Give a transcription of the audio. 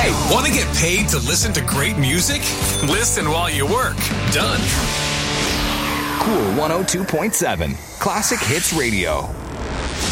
Hey, want to get paid to listen to great music? Listen while you work. Done. Cool 102.7 Classic Hits Radio.